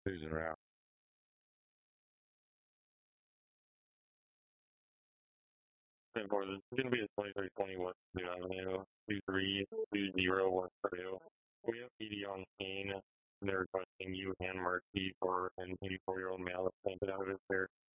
Susan Rao. And for this is going to be the 2320 West Purdue Avenue, 2320 West Purdue. We have PD on scene. They're requesting you and Marcy for an 84-year-old male that's painted out of his hair.